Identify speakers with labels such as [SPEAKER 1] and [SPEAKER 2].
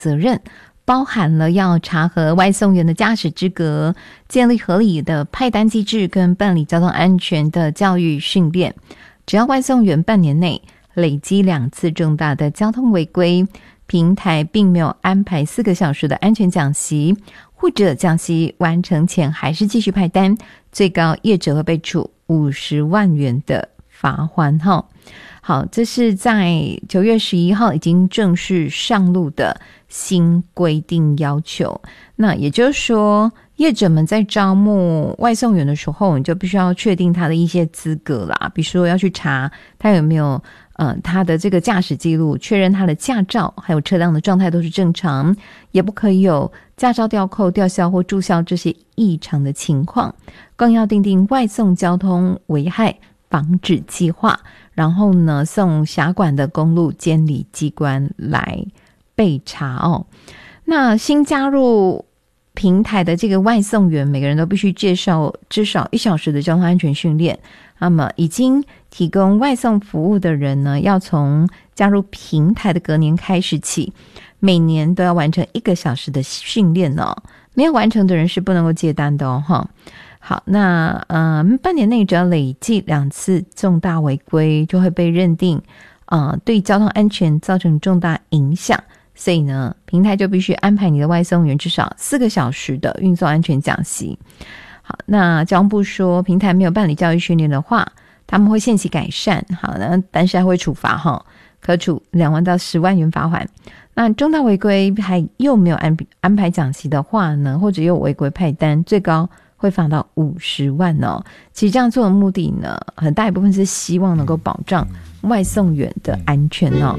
[SPEAKER 1] 责任，包含了要查核外送员的驾驶资格，建立合理的派单机制跟办理交通安全的教育训练。只要外送员半年内累积2次重大的交通违规，平台并没有安排4个小时的安全讲习，或者讲习完成前还是继续派单，最高业者会被处50万元的罚锾。好，这是在9月11号已经正式上路的新规定要求。那也就是说，业者们在招募外送员的时候，你就必须要确定他的一些资格啦，比如说要去查他有没有他的这个驾驶记录，确认他的驾照还有车辆的状态都是正常，也不可以有驾照吊扣、吊销或注销这些异常的情况。更要订定外送交通危害防止计划，然后呢送辖管的公路监理机关来备查哦。那新加入平台的这个外送员，每个人都必须介绍至少1小时的交通安全训练。那么已经提供外送服务的人呢，要从加入平台的隔年开始起，每年都要完成1个小时的训练哦。没有完成的人是不能够接单的哦。好，那半年内只要累计2次重大违规，就会被认定对交通安全造成重大影响。所以呢，平台就必须安排你的外送员至少4个小时的运送安全讲习。好，那交通部说，平台没有办理教育训练的话，他们会限期改善。好，那但是还会处罚可处2万到10万元罚锾。那重大违规还又没有安排讲习的话呢，或者又违规派单，最高会罚到50万哦。其实这样做的目的呢，很大一部分是希望能够保障外送员的安全哦。